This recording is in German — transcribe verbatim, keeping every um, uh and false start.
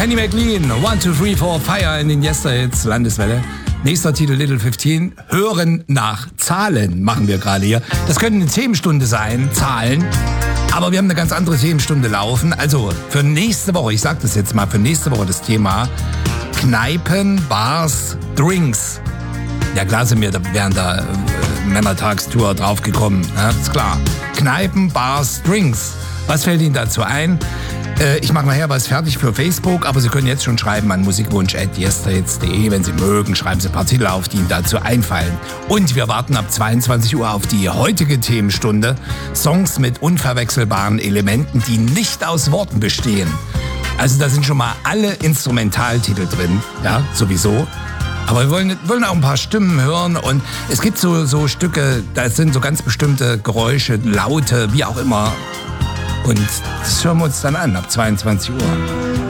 Penny McLean, one, two, three, four, Fire in den Yesterhits, Landeswelle. Nächster Titel Little fifteen, Hören nach Zahlen machen wir gerade hier. Das könnte eine Themenstunde sein, Zahlen. Aber wir haben eine ganz andere Themenstunde laufen. Also für nächste Woche, ich sag das jetzt mal, für nächste Woche das Thema Kneipen, Bars, Drinks. Ja klar sind wir da während der äh, Männertagstour draufgekommen, ja, ist klar. Kneipen, Bars, Drinks. Was fällt Ihnen dazu ein? Äh, ich mache nachher was fertig für Facebook, aber Sie können jetzt schon schreiben an musikwunsch at yesterhits punkt de. Wenn Sie mögen, schreiben Sie ein paar Titel auf, die Ihnen dazu einfallen. Und wir warten ab zweiundzwanzig Uhr auf die heutige Themenstunde. Songs mit unverwechselbaren Elementen, die nicht aus Worten bestehen. Also da sind schon mal alle Instrumentaltitel drin, ja, sowieso. Aber wir wollen, wollen auch ein paar Stimmen hören und es gibt so, so Stücke, da sind so ganz bestimmte Geräusche, Laute, wie auch immer. Und das hören wir uns dann an ab zweiundzwanzig Uhr.